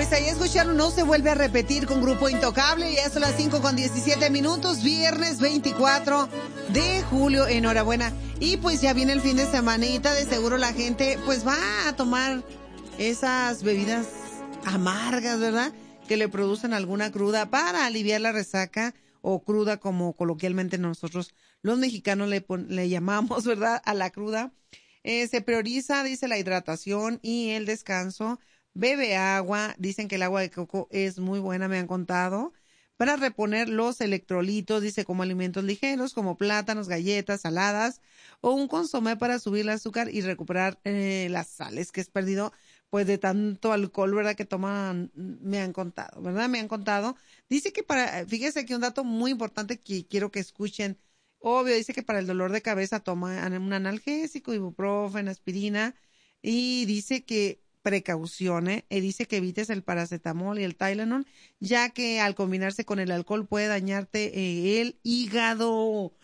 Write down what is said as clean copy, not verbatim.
Pues ahí escucharon, no se vuelve a repetir con Grupo Intocable. Ya son las 5:17, viernes 24 de julio. Enhorabuena. Y pues ya viene el fin de semanita, de seguro la gente pues va a tomar esas bebidas amargas, ¿verdad? Que le producen alguna cruda para aliviar la resaca o cruda como coloquialmente nosotros los mexicanos le llamamos, ¿verdad? A la cruda. Se prioriza, dice, la hidratación y el descanso. Bebe agua, dicen que el agua de coco es muy buena, me han contado, para reponer los electrolitos, dice, como alimentos ligeros, como plátanos, galletas, saladas, o un consomé para subir el azúcar y recuperar las sales que es perdido, pues, de tanto alcohol, ¿verdad?, que toman, me han contado, ¿verdad? Me han contado. Dice que fíjese que un dato muy importante que quiero que escuchen, obvio, dice que para el dolor de cabeza toma un analgésico, ibuprofeno, aspirina, y dice que precaución, dice que evites el paracetamol y el Tylenol, ya que al combinarse con el alcohol puede dañarte el hígado.